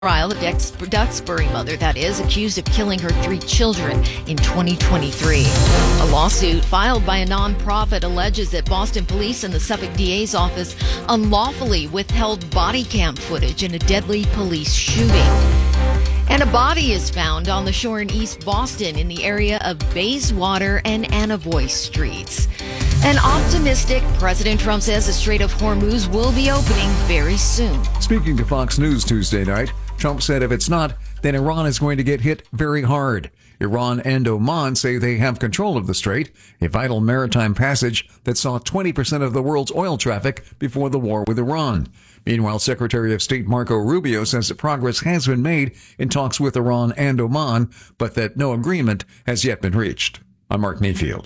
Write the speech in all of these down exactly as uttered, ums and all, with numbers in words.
Trial, a Duxbury mother, that is, accused of killing her three children in twenty twenty-three. A lawsuit filed by a nonprofit alleges that Boston police and the Suffolk D A's office unlawfully withheld body cam footage in a deadly police shooting. And a body is found on the shore in East Boston in the area of Bayswater and Anavoy Streets. An optimistic President Trump says the Strait of Hormuz will be opening very soon. Speaking to Fox News Tuesday night, Trump said if it's not, then Iran is going to get hit very hard. Iran and Oman say they have control of the strait, a vital maritime passage that saw twenty percent of the world's oil traffic before the war with Iran. Meanwhile, Secretary of State Marco Rubio says that progress has been made in talks with Iran and Oman, but that no agreement has yet been reached. I'm Mark Mayfield.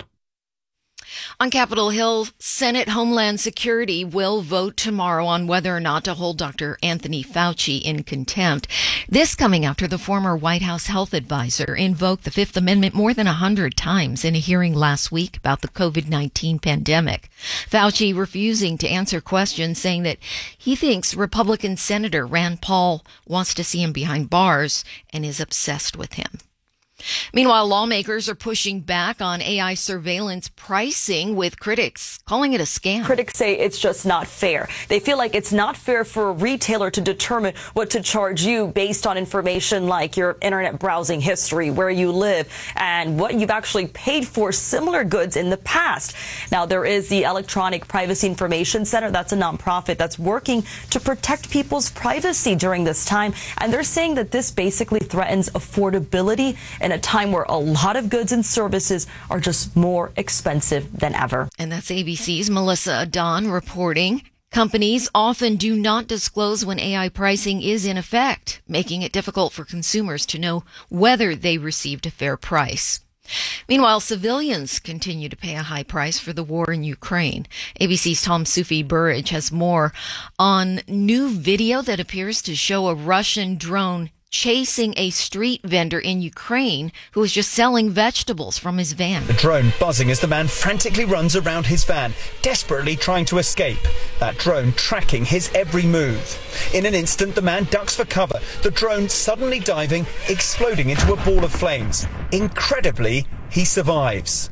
On Capitol Hill, Senate Homeland Security will vote tomorrow on whether or not to hold Doctor Anthony Fauci in contempt. This coming after the former White House health advisor invoked the Fifth Amendment more than a hundred times in a hearing last week about the covid nineteen pandemic. Fauci refusing to answer questions, saying that he thinks Republican Senator Rand Paul wants to see him behind bars and is obsessed with him. Meanwhile, lawmakers are pushing back on A I surveillance pricing, with critics calling it a scam. Critics say it's just not fair. They feel like it's not fair for a retailer to determine what to charge you based on information like your internet browsing history, where you live, and what you've actually paid for similar goods in the past. Now, there is the Electronic Privacy Information Center. That's a nonprofit that's working to protect people's privacy during this time. And they're saying that this basically threatens affordability in a time where a lot of goods and services are just more expensive than ever. And that's A B C's Melissa Adon reporting. Companies often do not disclose when A I pricing is in effect, making it difficult for consumers to know whether they received a fair price. Meanwhile, civilians continue to pay a high price for the war in Ukraine. A B C's Tom Sufi Burridge has more on new video that appears to show a Russian drone chasing a street vendor in Ukraine who was just selling vegetables from his van. The drone buzzing as the man frantically runs around his van, desperately trying to escape. That drone tracking his every move. In an instant, the man ducks for cover, the drone suddenly diving, exploding into a ball of flames. Incredibly, he survives.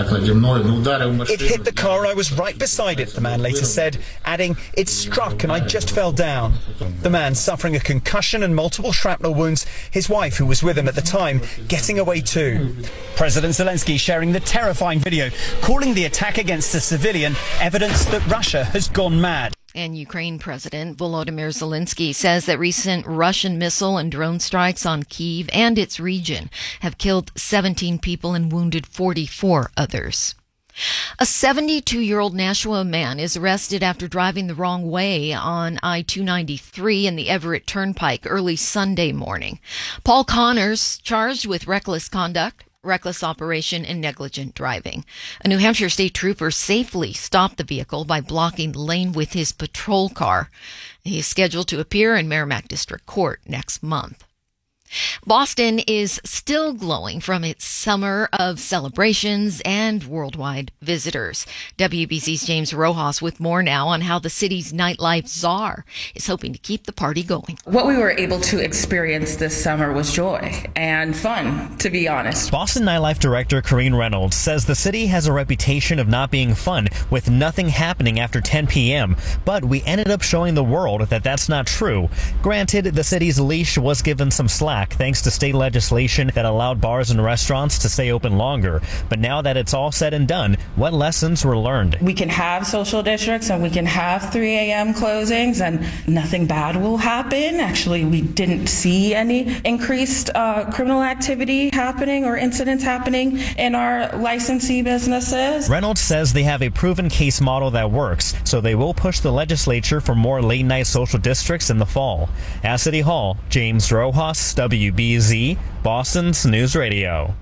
It hit the car and I was right beside it, the man later said, adding, it struck and I just fell down. The man suffering a concussion and multiple shrapnel wounds, his wife, who was with him at the time, getting away too. President Zelensky sharing the terrifying video, calling the attack against a civilian evidence that Russia has gone mad. And Ukraine President Volodymyr Zelensky says that recent Russian missile and drone strikes on Kyiv and its region have killed seventeen people and wounded forty-four others. A seventy-two-year-old Nashua man is arrested after driving the wrong way on I two ninety-three in the Everett Turnpike early Sunday morning. Paul Connors charged with reckless conduct, reckless operation, and negligent driving. A New Hampshire state trooper safely stopped the vehicle by blocking the lane with his patrol car. He is scheduled to appear in Merrimack District Court next month. Boston is still glowing from its summer of celebrations and worldwide visitors. W B C's James Rojas with more now on how the city's nightlife czar is hoping to keep the party going. What we were able to experience this summer was joy and fun, to be honest. Boston nightlife director Corrine Reynolds says the city has a reputation of not being fun, with nothing happening after ten p.m., but we ended up showing the world that that's not true. Granted, the city's leash was given some slack thanks to state legislation that allowed bars and restaurants to stay open longer. But now that it's all said and done, what lessons were learned? We can have social districts and we can have three a.m. closings and nothing bad will happen. Actually, we didn't see any increased uh, criminal activity happening or incidents happening in our licensee businesses. Reynolds says they have a proven case model that works, so they will push the legislature for more late-night social districts in the fall. At City Hall, James Rojas, W B Z, Boston's News Radio.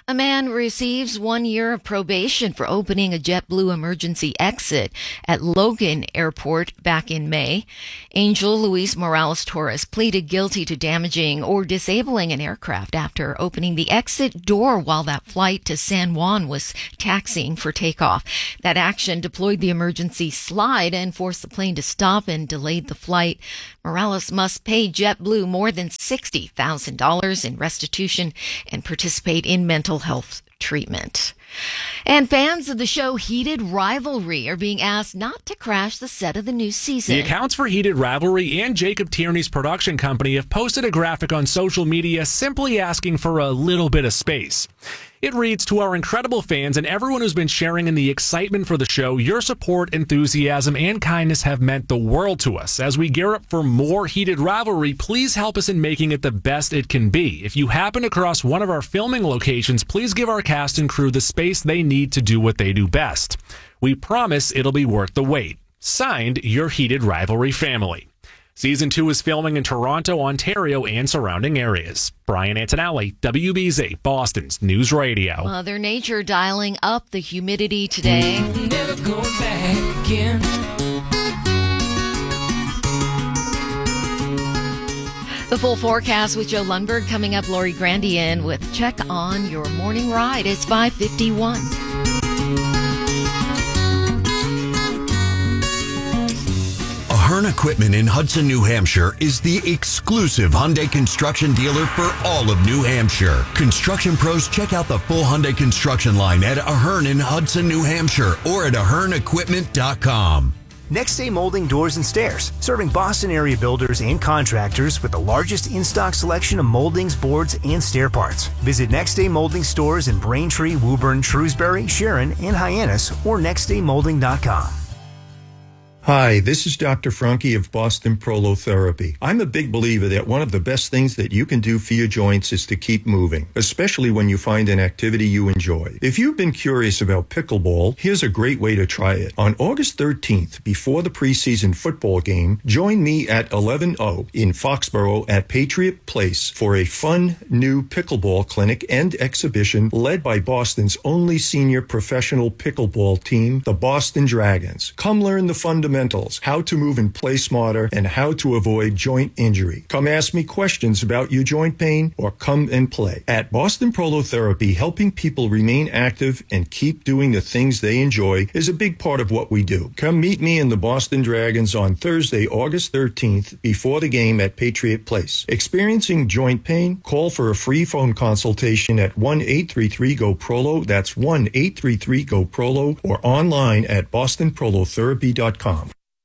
A man receives one year of probation for opening a JetBlue emergency exit at Logan Airport back in May. Angel Luis Morales Torres pleaded guilty to damaging or disabling an aircraft after opening the exit door while that flight to San Juan was taxiing for takeoff. That action deployed the emergency slide and forced the plane to stop and delayed the flight. Morales must pay JetBlue more than sixty thousand dollars in restitution and participate in mental health treatment. And fans of the show Heated Rivalry are being asked not to crash the set of the new season. The accounts for Heated Rivalry and Jacob Tierney's production company have posted a graphic on social media simply asking for a little bit of space. It reads, "To our incredible fans and everyone who's been sharing in the excitement for the show, your support, enthusiasm, and kindness have meant the world to us. As we gear up for more Heated Rivalry, please help us in making it the best it can be. If you happen to cross one of our filming locations, please give our cast and crew the space they need to do what they do best. We promise it'll be worth the wait. Signed, your Heated Rivalry family." Season two is filming in Toronto, Ontario, and surrounding areas. Brian Antonelli, W B Z, Boston's News Radio. Mother Nature dialing up the humidity today. Never go back again. The full forecast with Joe Lundberg coming up. Lori Grandian with Check on Your Morning Ride. It's five fifty-one. Ahern Equipment in Hudson, New Hampshire is the exclusive Hyundai construction dealer for all of New Hampshire. Construction pros, check out the full Hyundai construction line at Ahern in Hudson, New Hampshire or at ahern equipment dot com. Next Day Molding Doors and Stairs, serving Boston area builders and contractors with the largest in-stock selection of moldings, boards, and stair parts. Visit Next Day Molding stores in Braintree, Woburn, Shrewsbury, Sharon, and Hyannis or next day molding dot com. Hi, this is Doctor Franke of Boston Prolotherapy. I'm a big believer that one of the best things that you can do for your joints is to keep moving, especially when you find an activity you enjoy. If you've been curious about pickleball, here's a great way to try it. On August thirteenth, before the preseason football game, join me at eleven oh in Foxborough at Patriot Place for a fun new pickleball clinic and exhibition led by Boston's only senior professional pickleball team, the Boston Dragons. Come learn the fundamentals. How to move and play smarter, and how to avoid joint injury. Come ask me questions about your joint pain or come and play. At Boston Prolotherapy, helping people remain active and keep doing the things they enjoy is a big part of what we do. Come meet me and the Boston Dragons on Thursday, August thirteenth, before the game at Patriot Place. Experiencing joint pain? Call for a free phone consultation at one eight three three G O P R O L O. That's one eight three three G O P R O L O or online at boston prolotherapy dot com.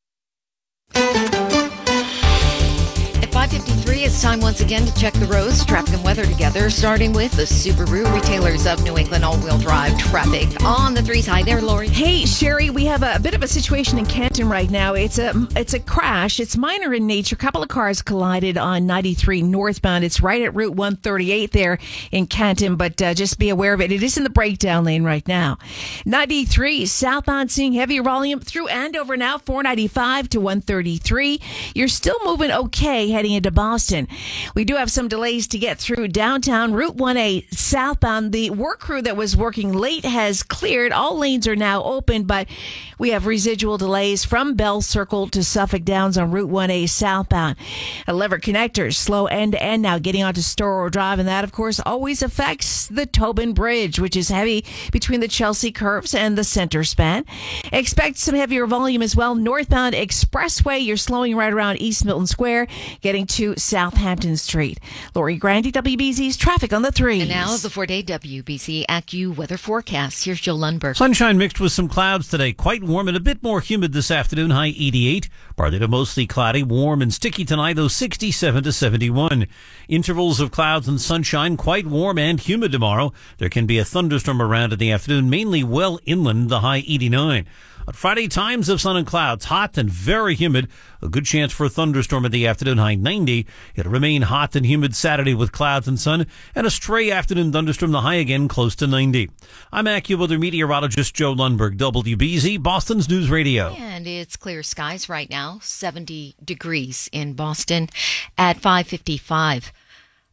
five fifty-three, it's time once again to check the roads, traffic and weather together, starting with the Subaru Retailers of New England all-wheel drive traffic on the threes. Hi there, Lori. Hey, Sherry, we have a, a bit of a situation in Canton right now. It's a it's a crash. It's minor in nature. A couple of cars collided on ninety-three northbound. It's right at Route one thirty-eight there in Canton, but uh, just be aware of it. It is in the breakdown lane right now. ninety-three southbound, seeing heavier volume through Andover now, four ninety-five to one thirty-three. You're still moving okay heading into Boston. We do have some delays to get through downtown Route one A southbound. The work crew that was working late has cleared. All lanes are now open, but we have residual delays from Bell Circle to Suffolk Downs on Route one A southbound. A lever connectors slow end to end now getting onto Storrow Drive, and that, of course, always affects the Tobin Bridge, which is heavy between the Chelsea curves and the center span. Expect some heavier volume as well. Northbound Expressway, you're slowing right around East Milton Square, getting to Southampton Street. Lori Grandy, W B Z's traffic on the threes. And now the four-day W B Z AccuWeather weather forecast. Here's Joe Lundberg. Sunshine mixed with some clouds today. Quite warm and a bit more humid this afternoon. High eighty-eight. Partly to mostly cloudy. Warm and sticky tonight, though sixty-seven to seventy-one. Intervals of clouds and sunshine. Quite warm and humid tomorrow. There can be a thunderstorm around in the afternoon, mainly well inland. The high eighty-nine. On Friday, times of sun and clouds, hot and very humid. A good chance for a thunderstorm in the afternoon, high ninety. It'll remain hot and humid Saturday with clouds and sun, and a stray afternoon thunderstorm, the high again close to ninety. I'm AccuWeather meteorologist Joe Lundberg, W B Z, Boston's News Radio. And it's clear skies right now, seventy degrees in Boston at five fifty-five.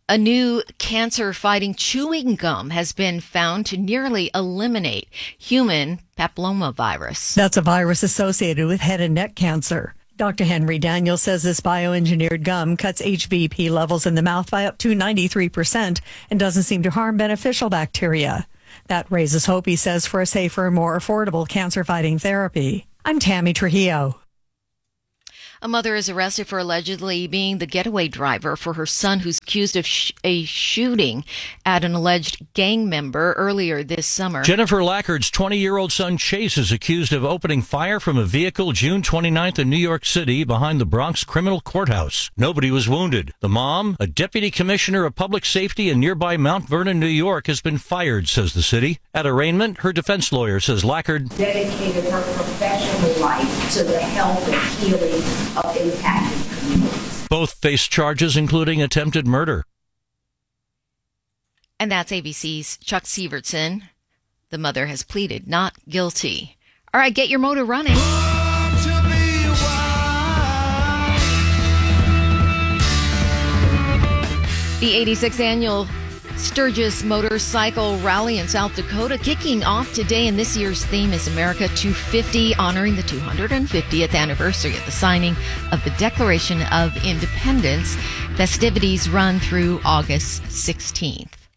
A new cancer-fighting chewing gum has been found to nearly eliminate human papillomavirus. That's a virus associated with head and neck cancer. Doctor Henry Daniels says this bioengineered gum cuts H V P levels in the mouth by up to ninety-three percent and doesn't seem to harm beneficial bacteria. That raises hope, he says, for a safer, more affordable cancer-fighting therapy. I'm Tammy Trujillo. A mother is arrested for allegedly being the getaway driver for her son who's accused of sh- a shooting at an alleged gang member earlier this summer. Jennifer Lackard's twenty-year-old son Chase is accused of opening fire from a vehicle June twenty-ninth in New York City behind the Bronx Criminal Courthouse. Nobody was wounded. The mom, a deputy commissioner of public safety in nearby Mount Vernon, New York, has been fired, says the city. At arraignment, her defense lawyer says Lackard dedicated her professional life to the health and healing of impacted communities. Both face charges including attempted murder. And that's A B C's Chuck Sievertson. The mother has pleaded not guilty. All right, get your motor running. The eighty-sixth annual Sturgis Motorcycle Rally in South Dakota kicking off today, and this year's theme is America two fifty, honoring the two hundred fiftieth anniversary of the signing of the Declaration of Independence. Festivities run through August sixteenth.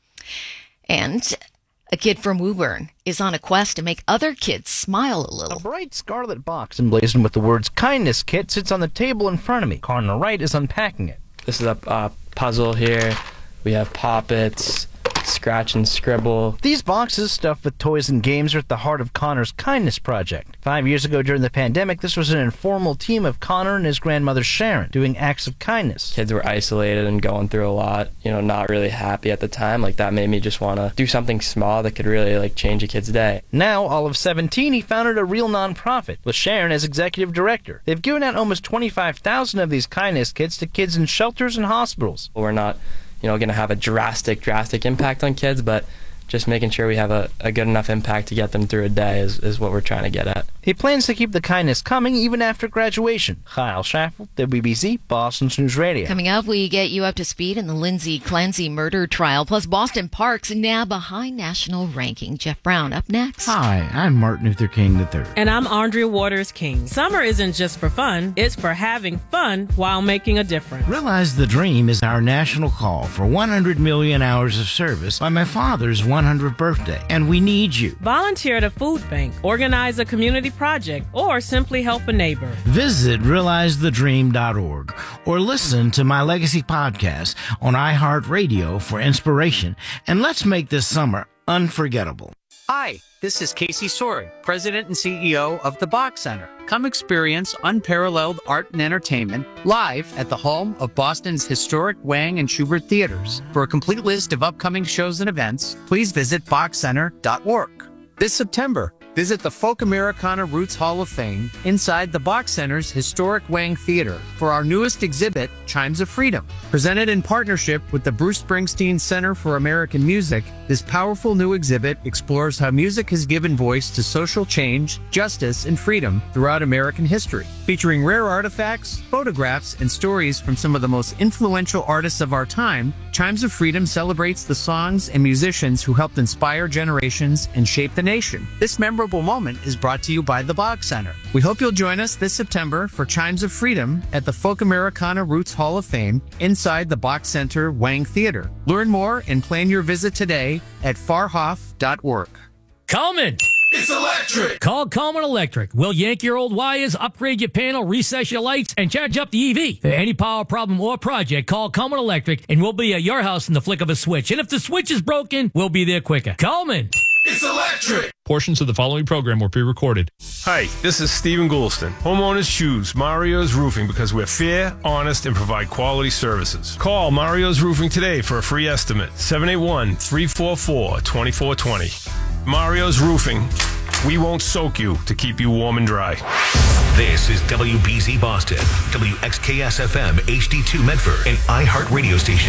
And a kid from Woburn is on a quest to make other kids smile a little. A bright scarlet box emblazoned with the words Kindness Kit sits on the table in front of me. Connor Wright is unpacking it. This is a uh, puzzle here. We have Pop-Its, Scratch and Scribble. These boxes stuffed with toys and games are at the heart of Connor's Kindness Project. Five years ago during the pandemic, this was an informal team of Connor and his grandmother Sharon doing acts of kindness. Kids were isolated and going through a lot, you know, not really happy at the time. Like, that made me just want to do something small that could really, like, change a kid's day. Now, all of seventeen, he founded a real nonprofit with Sharon as executive director. They've given out almost twenty-five thousand of these kindness kits to kids in shelters and hospitals. We're not, you know, going to have a drastic, drastic impact on kids, but just making sure we have a, a good enough impact to get them through a day is, is what we're trying to get at. He plans to keep the kindness coming even after graduation. Kyle Schaffel, W B C, Boston's News Radio. Coming up, we get you up to speed in the Lindsay Clancy murder trial, plus Boston Parks now behind national ranking. Jeff Brown up next. Hi, I'm Martin Luther King the third. And I'm Andrea Waters King. Summer isn't just for fun, it's for having fun while making a difference. Realize the Dream is our national call for one hundred million hours of service by my father's one hundredth birthday, and we need you. Volunteer at a food bank, organize a community project, or simply help a neighbor. Visit realize the dream dot org or listen to my Legacy podcast on iHeartRadio for inspiration, and let's make this summer unforgettable. Hi, this is Casey Soren, President and C E O of the Bach Center. Come experience unparalleled art and entertainment live at the home of Boston's historic Wang and Schubert theaters. For a complete list of upcoming shows and events, please visit bach center dot org. This September, visit the Folk Americana Roots Hall of Fame inside the Bach Center's historic Wang Theater for our newest exhibit, Chimes of Freedom. Presented in partnership with the Bruce Springsteen Center for American Music, this powerful new exhibit explores how music has given voice to social change, justice, and freedom throughout American history. Featuring rare artifacts, photographs, and stories from some of the most influential artists of our time, Chimes of Freedom celebrates the songs and musicians who helped inspire generations and shape the nation. This memorable moment is brought to you by the Bach Center. We hope you'll join us this September for Chimes of Freedom at the Folk Americana Roots Hall of Fame inside the Bach Center Wang Theater. Learn more and plan your visit today at farhoff dot org. Coleman! It's electric! Call Coleman Electric. We'll yank your old wires, upgrade your panel, recess your lights, and charge up the E V. For any power problem or project, call Coleman Electric, and we'll be at your house in the flick of a switch. And if the switch is broken, we'll be there quicker. Coleman! It's electric! Portions of the following program were pre-recorded. Hi, this is Stephen Goulston. Homeowners choose Mario's Roofing because we're fair, honest, and provide quality services. Call Mario's Roofing today for a free estimate. seven eight one, three four four, two four two zero. Mario's Roofing. We won't soak you to keep you warm and dry. This is W B Z Boston, W X K S F M H D two Medford, and iHeart Radio Station.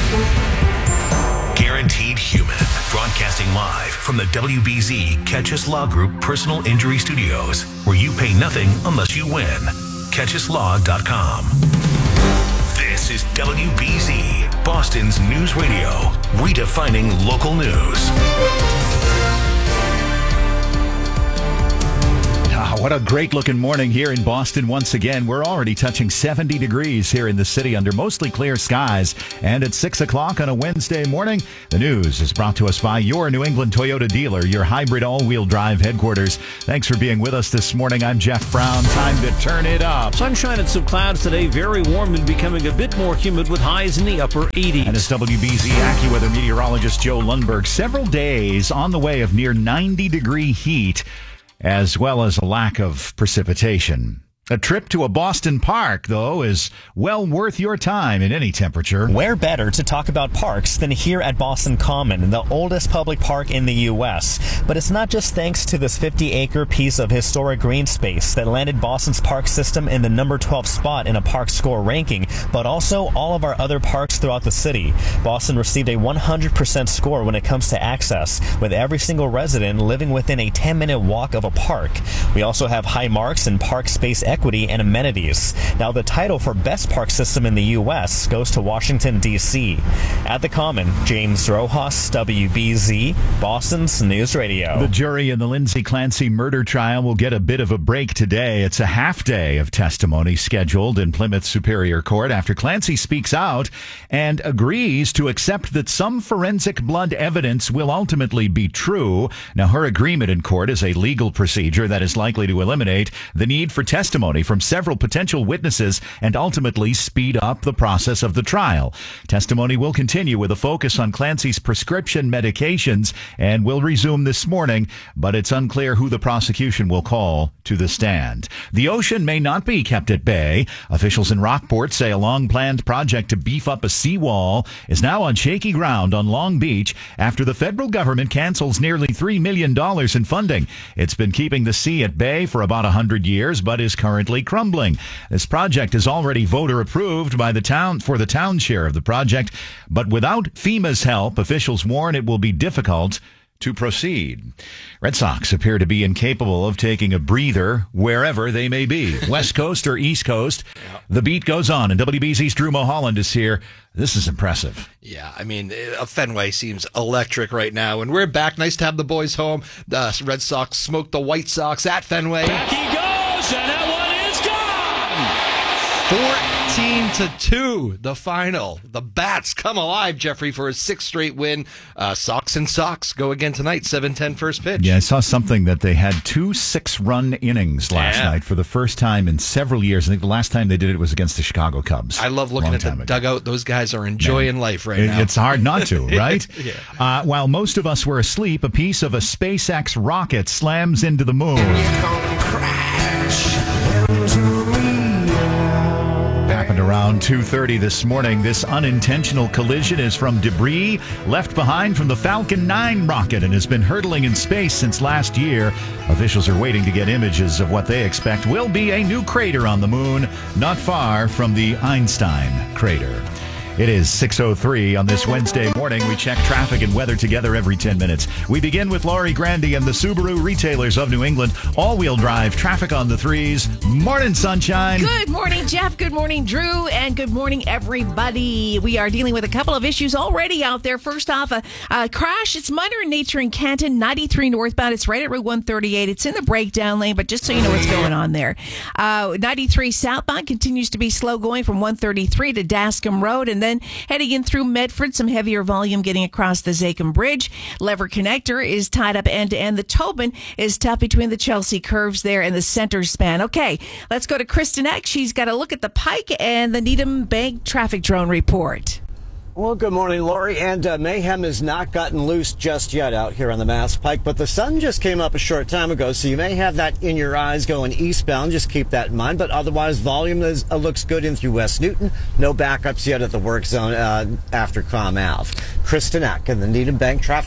Guaranteed Human, broadcasting live from the W B Z Catch Us Law Group Personal Injury Studios, where you pay nothing unless you win. catch us law dot com. This is W B Z. Boston's News Radio, redefining local news. Ah, what a great looking morning here in Boston once again. We're already touching seventy degrees here in the city under mostly clear skies. And at six o'clock on a Wednesday morning, the news is brought to us by your New England Toyota dealer, your hybrid all-wheel drive headquarters. Thanks for being with us this morning. I'm Jeff Brown. Time to turn it up. Sunshine and some clouds today, very warm and becoming a bit more humid with highs in the upper eighties. And it's W B Z AccuWeather meteorologist Joe Lundberg. Several days on the way of near ninety degree heat, as well as a lack of precipitation. A trip to a Boston park, though, is well worth your time in any temperature. Where better to talk about parks than here at Boston Common, the oldest public park in the U S But it's not just thanks to this fifty acre piece of historic green space that landed Boston's park system in the number twelve spot in a park score ranking, but also all of our other parks throughout the city. Boston received a one hundred percent score when it comes to access, with every single resident living within a ten minute walk of a park. We also have high marks in park space equity and amenities. Now, the title for best park system in the U S goes to Washington, D C At the Common, James Rojas, W B Z, Boston's News Radio. The jury in the Lindsay Clancy murder trial will get a bit of a break today. It's a half day of testimony scheduled in Plymouth Superior Court after Clancy speaks out and agrees to accept that some forensic blood evidence will ultimately be true. Now, her agreement in court is a legal procedure that is likely to eliminate the need for testimony from several potential witnesses and ultimately speed up the process of the trial. Testimony will continue with a focus on Clancy's prescription medications and will resume this morning, but it's unclear who the prosecution will call to the stand. The ocean may not be kept at bay. Officials in Rockport say a long-planned project to beef up a seawall is now on shaky ground on Long Beach after the federal government cancels nearly three million dollars in funding. It's been keeping the sea at bay for about one hundred years, but is currently crumbling. This project is already voter approved by the town for the town share of the project, but without FEMA's help, officials warn it will be difficult to proceed. Red Sox appear to be incapable of taking a breather wherever they may be, West Coast or East Coast. The beat goes on, and W B Z's Drew Mulholland is here. This is impressive. Yeah, I mean, uh, Fenway seems electric right now, and we're back. Nice to have the boys home. The Red Sox smoked the White Sox at Fenway. Back he goes, and that one is fourteen to two, the final. The Bats come alive, Jeffrey, for his sixth straight win. Uh, Sox and Sox go again tonight, seven ten first pitch. Yeah, I saw something that they had two six-run innings last Yeah. night for the first time in several years. I think the last time they did it was against the Chicago Cubs. I love looking Long at the time ago. dugout. Those guys are enjoying life right It- now. It's hard not to, right? Yeah. uh, while most of us were asleep, a piece of a SpaceX rocket slams into the moon. Happened around two thirty this morning. This unintentional collision is from debris left behind from the Falcon nine rocket and has been hurtling in space since last year. Officials are waiting to get images of what they expect will be a new crater on the moon, not far from the Einstein crater. It is six oh three on this Wednesday morning. We check traffic and weather together every ten minutes. We begin with Laurie Grandy and the Subaru retailers of New England. All-wheel drive traffic on the threes. Morning, sunshine. Good morning, Jeff. Good morning, Drew. And good morning, everybody. We are dealing with a couple of issues already out there. First off, a, a crash. It's minor in nature in Canton, ninety-three northbound. It's right at Route one thirty-eight. It's in the breakdown lane, but just so you know what's going on there. Uh, ninety-three southbound continues to be slow going from one thirty-three to Dascom Road, and then heading in through Medford, some heavier volume getting across the Zachem Bridge. Lever Connector is tied up end to end. The Tobin is tough between the Chelsea curves there and the center span. Okay, let's go to Kristen Eck. She's got a look at the Pike and the Needham Bank traffic drone report. Well, good morning, Lori. And uh, mayhem has not gotten loose just yet out here on the Mass Pike, but the sun just came up a short time ago, so you may have that in your eyes going eastbound. Just keep that in mind. But otherwise, volume is, uh, looks good in through West Newton. No backups yet at the work zone uh, after Crom Ave. Kristen Eck and the Needham Bank traffic.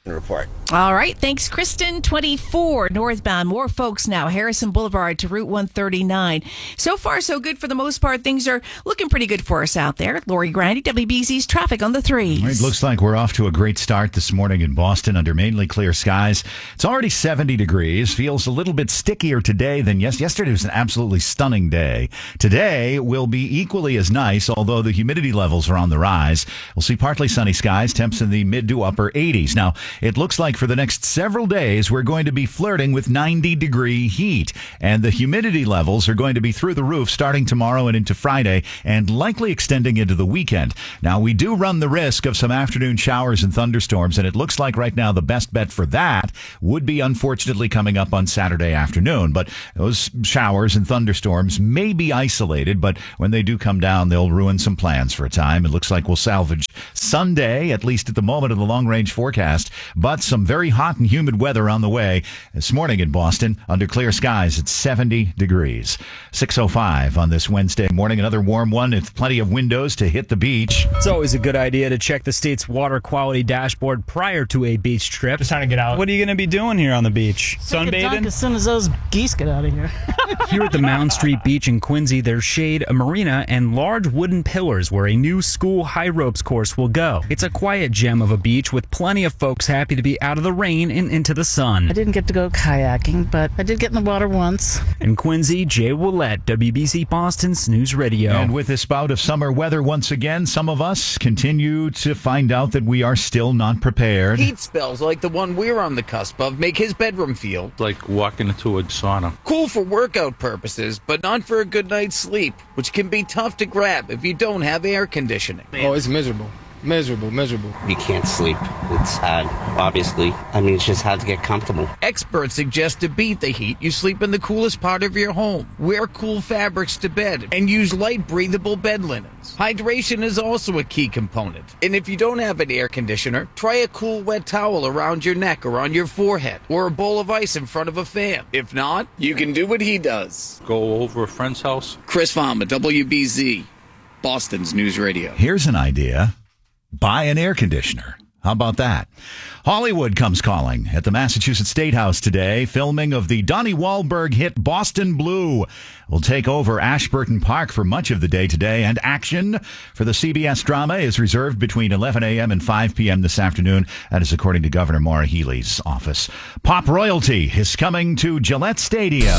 Report. All right. Thanks, Kristen. twenty-four northbound. More folks now. Harrison Boulevard to Route one thirty-nine. So far, so good for the most part. Things are looking pretty good for us out there. Lori Grandy, W B Z's traffic on the threes. It looks like we're off to a great start this morning in Boston under mainly clear skies. It's already seventy degrees. Feels a little bit stickier today than yes. Yesterday was an absolutely stunning day. Today will be equally as nice, although the humidity levels are on the rise. We'll see partly sunny skies, temps in the mid to upper eighties. Now, it looks like for the next several days, we're going to be flirting with ninety degree heat, and the humidity levels are going to be through the roof starting tomorrow and into Friday, and likely extending into the weekend. Now, we do run the risk of some afternoon showers and thunderstorms, and it looks like right now the best bet for that would be unfortunately coming up on Saturday afternoon. But those showers and thunderstorms may be isolated, but when they do come down, they'll ruin some plans for a time. It looks like we'll salvage Sunday, at least at the moment of the long-range forecast, but some very hot and humid weather on the way. This morning in Boston, under clear skies, it's seventy degrees. six oh five on this Wednesday morning. Another warm one with plenty of windows to hit the beach. It's always a good idea to check the state's water quality dashboard prior to a beach trip. Just trying to get out. What are you going to be doing here on the beach? Sunbathing? As soon as those geese get out of here. Here at the Mound Street Beach in Quincy, there's shade, a marina, and large wooden pillars where a new school high ropes course will go. It's a quiet gem of a beach with plenty of folks happy to be out of the rain and into the sun. I didn't get to go kayaking, but I did get in the water once. In Quincy, Jay Willette, W B C Boston's News Radio. And with this bout of summer weather once again, some of us continue to find out that we are still not prepared. Heat spells like the one we're on the cusp of make his bedroom feel like walking into a sauna. Cool for workout purposes, but not for a good night's sleep, which can be tough to grab if you don't have air conditioning. Oh, it's miserable. Miserable, miserable. You can't sleep. It's hard, obviously. I mean, it's just hard to get comfortable. Experts suggest to beat the heat, you sleep in the coolest part of your home. Wear cool fabrics to bed and use light, breathable bed linens. Hydration is also a key component. And if you don't have an air conditioner, try a cool wet towel around your neck or on your forehead, or a bowl of ice in front of a fan. If not, you can do what he does. Go over a friend's house. Chris Farmer, W B Z, Boston's News Radio. Here's an idea. Buy an air conditioner. How about that? Hollywood comes calling at the Massachusetts State House today. Filming of the Donnie Wahlberg hit Boston Blue will take over Ashburton Park for much of the day today. And action for the C B S drama is reserved between eleven a.m. and five p.m. this afternoon. That is according to Governor Maura Healey's office. Pop royalty is coming to Gillette Stadium.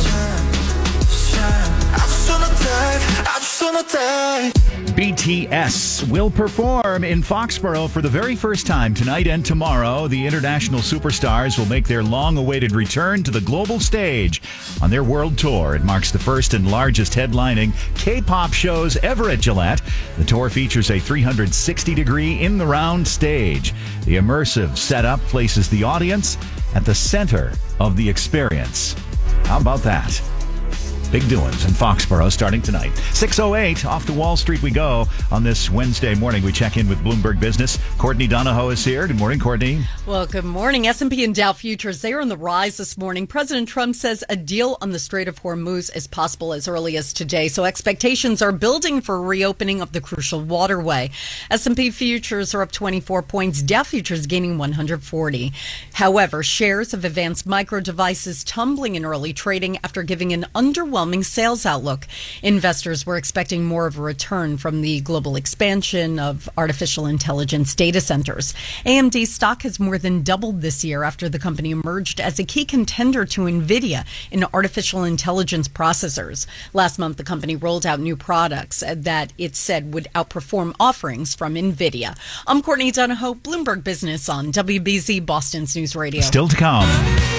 B T S will perform in Foxborough for the very first time tonight and tomorrow. The international superstars will make their long-awaited return to the global stage on their world tour. It marks the first and largest headlining K-pop shows ever at Gillette. The tour features a three hundred sixty degree in-the-round stage. The immersive setup places the audience at the center of the experience. How about that? Big doings in Foxborough starting tonight. six oh eight, off to Wall Street we go. On this Wednesday morning, we check in with Bloomberg Business. Courtney Donahoe is here. Good morning, Courtney. Well, good morning. S and P and Dow futures, they are on the rise this morning. President Trump says a deal on the Strait of Hormuz is possible as early as today. So expectations are building for reopening of the crucial waterway. S and P futures are up twenty-four points. Dow futures gaining one hundred forty. However, shares of Advanced Micro Devices tumbling in early trading after giving an underwhelming sales outlook. Investors were expecting more of a return from the global expansion of artificial intelligence data centers. A M D stock has more than doubled this year after the company emerged as a key contender to NVIDIA in artificial intelligence processors. Last month, the company rolled out new products that it said would outperform offerings from NVIDIA. I'm Courtney Donahoe, Bloomberg Business on W B Z Boston's News Radio. Still to come.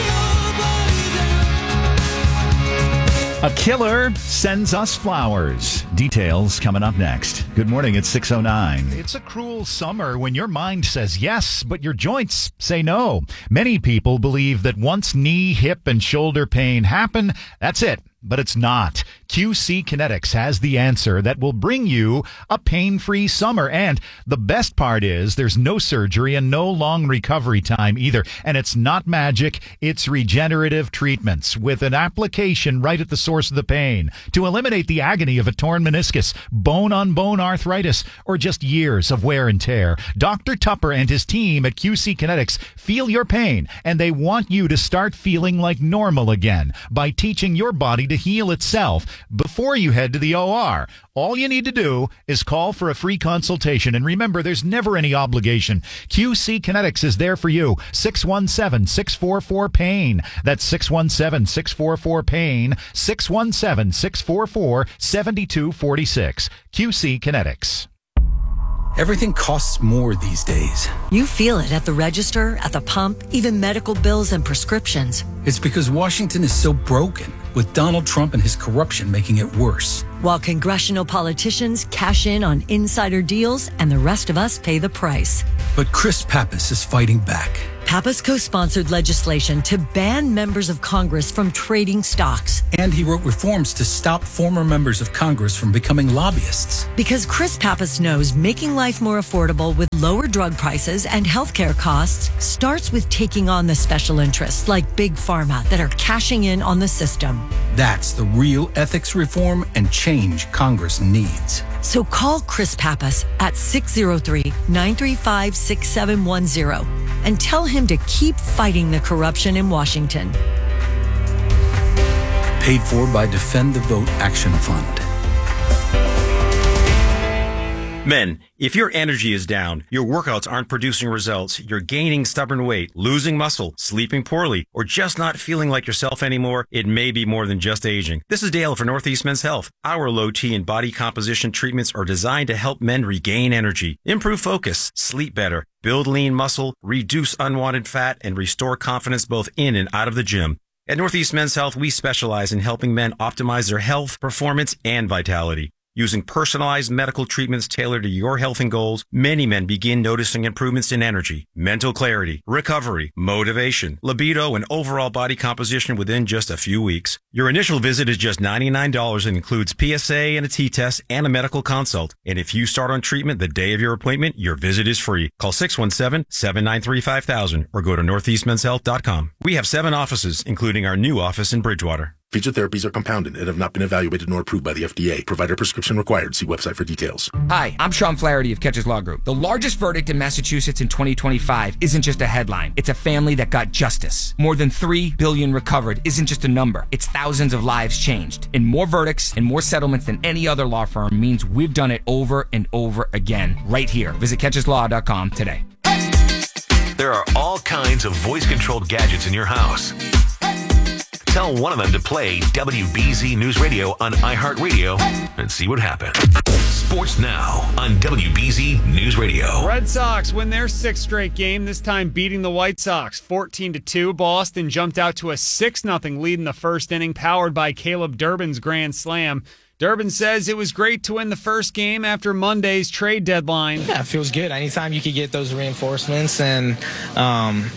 A killer sends us flowers. Details coming up next. Good morning, it's six oh nine. It's a cruel summer when your mind says yes, but your joints say no. Many people believe that once knee, hip, and shoulder pain happen, that's it. but it's not. Q C Kinetics has the answer that will bring you a pain-free summer. And the best part is there's no surgery and no long recovery time either. And it's not magic. It's regenerative treatments with an application right at the source of the pain to eliminate the agony of a torn meniscus, bone-on-bone arthritis, or just years of wear and tear. Doctor Tupper and his team at Q C Kinetics feel your pain, and they want you to start feeling like normal again by teaching your body to heal itself before you head to the O R. All you need to do is call for a free consultation. And remember, there's never any obligation. Q C Kinetics is there for you. six one seven, six four four, pain. That's six one seven, six four four, pain. six one seven, six four four, seven two four six. Q C Kinetics. Everything costs more these days. You feel it at the register, at the pump, even medical bills and prescriptions. It's because Washington is so broken, with Donald Trump and his corruption making it worse. While congressional politicians cash in on insider deals and the rest of us pay the price. But Chris Pappas is fighting back. Pappas co-sponsored legislation to ban members of Congress from trading stocks. And he wrote reforms to stop former members of Congress from becoming lobbyists. Because Chris Pappas knows making life more affordable with lower drug prices and healthcare costs starts with taking on the special interests like Big Pharma that are cashing in on the system. That's the real ethics reform and change Congress needs. So call Chris Pappas at six oh three, nine three five, six seven one zero and tell him to keep fighting the corruption in Washington. Paid for by Defend the Vote Action Fund. Men, if your energy is down, your workouts aren't producing results, you're gaining stubborn weight, losing muscle, sleeping poorly, or just not feeling like yourself anymore, it may be more than just aging. This is Dale for Northeast Men's Health. Our low T and body composition treatments are designed to help men regain energy, improve focus, sleep better, build lean muscle, reduce unwanted fat, and restore confidence both in and out of the gym. At Northeast Men's Health, we specialize in helping men optimize their health, performance, and vitality. Using personalized medical treatments tailored to your health and goals, many men begin noticing improvements in energy, mental clarity, recovery, motivation, libido, and overall body composition within just a few weeks. Your initial visit is just ninety-nine dollars and includes P S A and a T-test and a medical consult. And if you start on treatment the day of your appointment, your visit is free. Call six one seven, seven nine three, five thousand or go to northeast men's health dot com. We have seven offices, including our new office in Bridgewater. Featured therapies are compounded and have not been evaluated nor approved by the F D A. Provider prescription required. See website for details. Hi, I'm Sean Flaherty of Catches Law Group. The largest verdict in Massachusetts in twenty twenty-five isn't just a headline. It's a family that got justice. More than three billion dollars recovered isn't just a number. It's thousands of lives changed. And more verdicts and more settlements than any other law firm means we've done it over and over again right here. Visit catches law dot com today. There are all kinds of voice-controlled gadgets in your house. Tell one of them to play W B Z News Radio on iHeartRadio and see what happens. Sports now on W B Z News Radio. Red Sox win their sixth straight game, this time beating the White Sox fourteen to two. Boston jumped out to a six nothing lead in the first inning, powered by Caleb Durbin's grand slam. Durbin says it was great to win the first game after Monday's trade deadline. Yeah, it feels good. Anytime you can get those reinforcements and, um,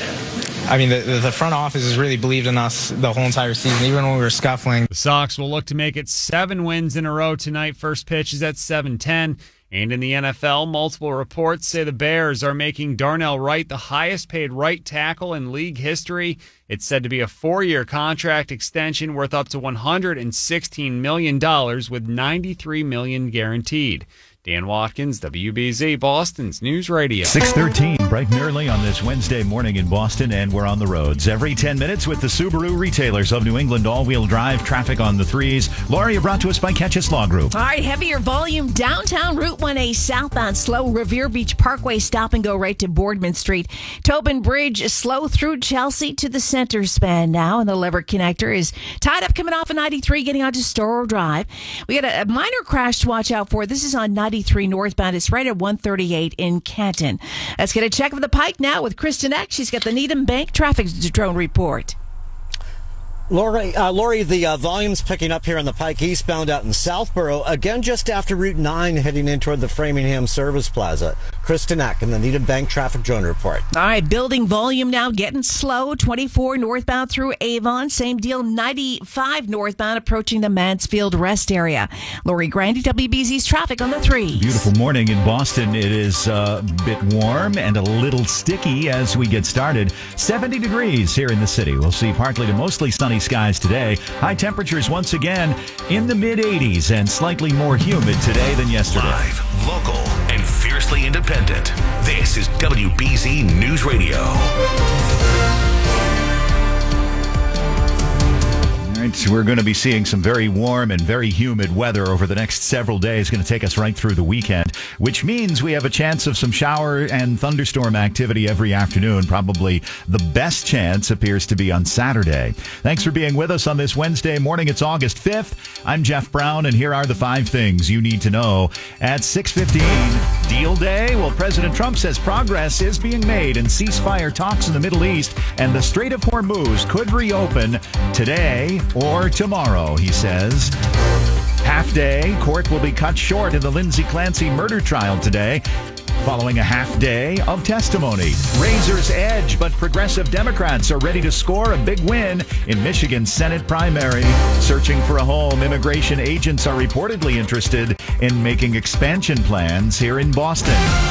I mean, the, the front office has really believed in us the whole entire season, even when we were scuffling. The Sox will look to make it seven wins in a row tonight. First pitch is at seven ten. And in the N F L, multiple reports say the Bears are making Darnell Wright the highest paid right tackle in league history. It's said to be a four-year contract extension worth up to one hundred sixteen million dollars with ninety-three million dollars guaranteed. Dan Watkins, W B Z, Boston's News Radio. six thirteen, bright and early on this Wednesday morning in Boston, and we're on the roads every ten minutes with the Subaru retailers of New England. All-wheel drive traffic on the threes. Laurie, brought to us by Catches Law Group. All right, heavier volume downtown Route one A southbound slow. Revere Beach Parkway stop and go right to Boardman Street. Tobin Bridge slow through Chelsea to the center span now, and the lever connector is tied up coming off of ninety-three, getting onto Storrow Drive. We got a, a minor crash to watch out for. This is on ninety-three northbound. It's right at one thirty-eight in Canton. Let's get a check of the Pike now with Kristen Eck. She's got the Needham Bank traffic drone report. Lori, uh, Lori, the uh, volume's picking up here on the Pike eastbound out in Southborough. Again, just after Route nine, heading in toward the Framingham Service Plaza. Kristen Eck in the Needham Bank Traffic Drone Report. All right, building volume now getting slow. twenty-four northbound through Avon. Same deal, ninety-five northbound approaching the Mansfield Rest area. Lori Grandy, W B Z's traffic on the three. Beautiful morning in Boston. It is uh, a bit warm and a little sticky as we get started. seventy degrees here in the city. We'll see partly to mostly sunny skies today. High temperatures once again in the mid eighties and slightly more humid today than yesterday. Live, local, and fiercely independent. This is W B Z News Radio. All right, we're going to be seeing some very warm and very humid weather over the next several days. It's going to take us right through the weekend, which means we have a chance of some shower and thunderstorm activity every afternoon. Probably the best chance appears to be on Saturday. Thanks for being with us on this Wednesday morning. It's August fifth. I'm Jeff Brown, and here are the five things you need to know at six fifteen. Deal Day? Well, President Trump says progress is being made in ceasefire talks in the Middle East, and the Strait of Hormuz could reopen today or tomorrow, he says. Half day, court will be cut short in the Lindsay Clancy murder trial today, following a half day of testimony. Razor's edge, but progressive Democrats are ready to score a big win in Michigan's Senate primary. Searching for a home, immigration agents are reportedly interested in making expansion plans here in Boston.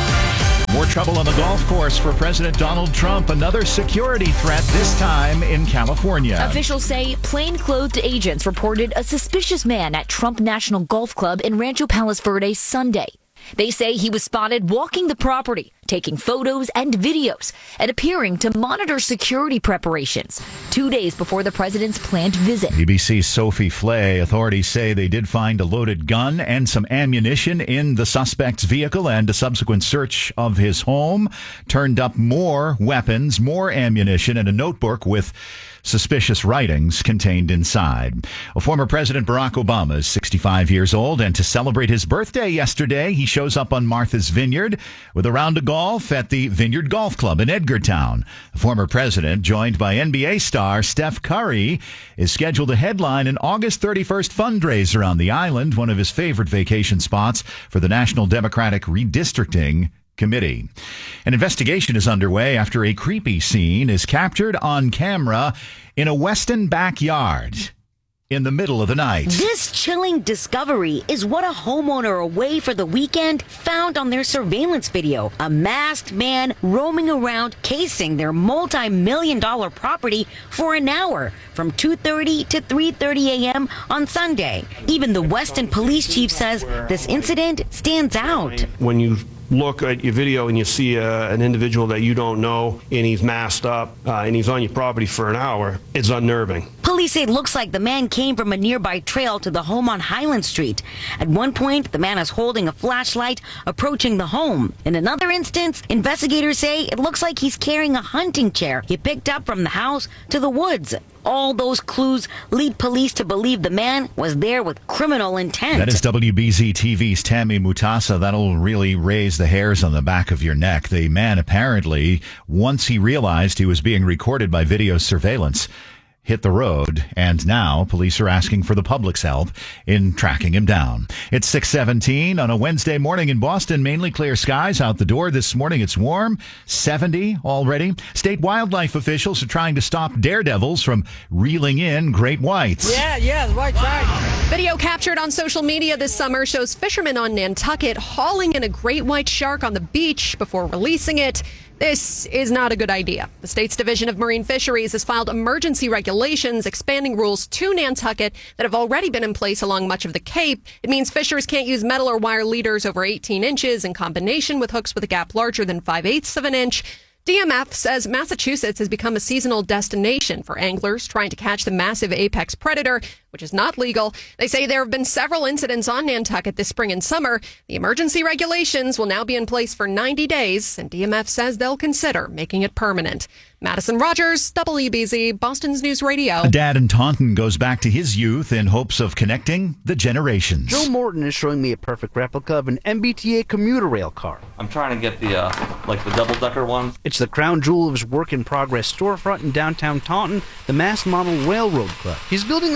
More trouble on the golf course for President Donald Trump. Another security threat, this time in California. Officials say plainclothed agents reported a suspicious man at Trump National Golf Club in Rancho Palos Verdes Sunday. They say he was spotted walking the property, taking photos and videos, and appearing to monitor security preparations two days before the president's planned visit. B B C's Sophie Flay. Authorities say they did find a loaded gun and some ammunition in the suspect's vehicle, and a subsequent search of his home turned up more weapons, more ammunition, and a notebook with suspicious writings contained inside. Well, former President Barack Obama is sixty-five years old, and to celebrate his birthday yesterday, he shows up on Martha's Vineyard with a round of golf at the Vineyard Golf Club in Edgartown. The former president, joined by N B A star Steph Curry, is scheduled to headline an August thirty-first fundraiser on the island, one of his favorite vacation spots for the National Democratic Redistricting Committee. An investigation is underway after a creepy scene is captured on camera in a Weston backyard in the middle of the night. This chilling discovery is what a homeowner away for the weekend found on their surveillance video. A masked man roaming around, casing their multi-million dollar property for an hour from two thirty to three thirty a.m. on Sunday. Even the Weston police chief says this incident stands out. When you look at your video and you see uh, an individual that you don't know and he's masked up uh, and he's on your property for an hour, it's unnerving. Police say it looks like the man came from a nearby trail to the home on Highland Street. At one point, the man is holding a flashlight approaching the home. In another instance, investigators say it looks like he's carrying a hunting chair he picked up from the house to the woods. All those clues lead police to believe the man was there with criminal intent. That is W B Z T V's Tammy Mutasa. That'll really raise the hairs on the back of your neck. The man apparently, once he realized he was being recorded by video surveillance, hit the road, and now police are asking for the public's help in tracking him down. It's six seventeen on a Wednesday morning in Boston. Mainly clear skies out the door this morning. It's warm, seventy already. State wildlife officials are trying to stop daredevils from reeling in great whites. Yeah, yeah, right, right. Video captured on social media this summer shows fishermen on Nantucket hauling in a great white shark on the beach before releasing it. This is not a good idea. The state's Division of Marine Fisheries has filed emergency regulations expanding rules to Nantucket that have already been in place along much of the Cape. It means fishers can't use metal or wire leaders over eighteen inches in combination with hooks with a gap larger than five eighths of an inch. D M F says Massachusetts has become a seasonal destination for anglers trying to catch the massive apex predator, which is not legal. They say there have been several incidents on Nantucket this spring and summer. The emergency regulations will now be in place for ninety days, and D M F says they'll consider making it permanent. Madison Rogers, W B Z, Boston's News Radio. A dad in Taunton goes back to his youth in hopes of connecting the generations. Joe Morton is showing me a perfect replica of an M B T A commuter rail car. I'm trying to get the, uh, like the double-decker one. It's the crown jewel of his work-in-progress storefront in downtown Taunton, the Mass Model Railroad Club. He's building the stores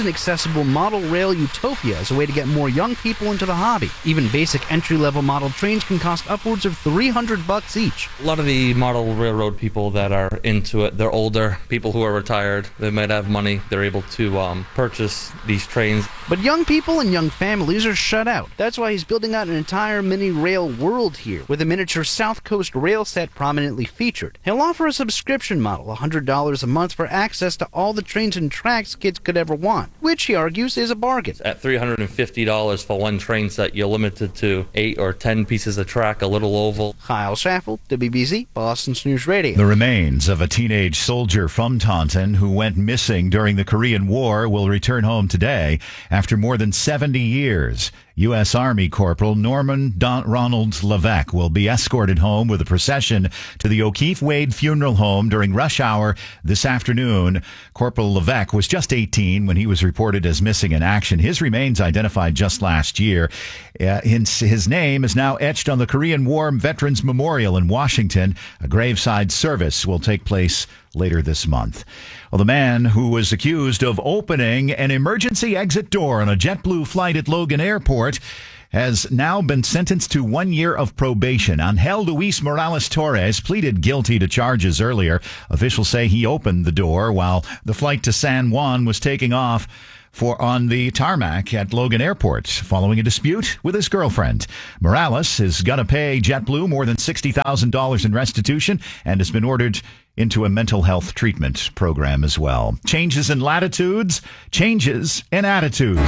an accessible model rail utopia as a way to get more young people into the hobby. Even basic entry-level model trains can cost upwards of three hundred bucks each. A lot of the model railroad people that are into it, they're older, people who are retired, they might have money, they're able to um, purchase these trains. But young people and young families are shut out. That's why he's building out an entire mini rail world here, with a miniature South Coast rail set prominently featured. He'll offer a subscription model, one hundred dollars a month for access to all the trains and tracks kids could ever want, which he argues is a bargain. At three hundred fifty dollars for one train set, you're limited to eight or ten pieces of track, a little oval. Kyle Schaffel, W B Z, Boston's News Radio. The remains of a teenage soldier from Taunton who went missing during the Korean War will return home today after more than seventy years. U S. Army Corporal Norman Don- Ronald Levesque will be escorted home with a procession to the O'Keefe Wade Funeral Home during rush hour this afternoon. Corporal Levesque was just eighteen when he was reported as missing in action. His remains identified just last year. Uh, his, his name is now etched on the Korean War Veterans Memorial in Washington. A graveside service will take place later this month. Well, the man who was accused of opening an emergency exit door on a JetBlue flight at Logan Airport has now been sentenced to one year of probation. Angel Luis Morales Torres pleaded guilty to charges earlier. Officials say he opened the door while the flight to San Juan was taking off for on the tarmac at Logan Airport following a dispute with his girlfriend. Morales is going to pay JetBlue more than sixty thousand dollars in restitution and has been ordered into a mental health treatment program as well. Changes in latitudes, changes in attitudes.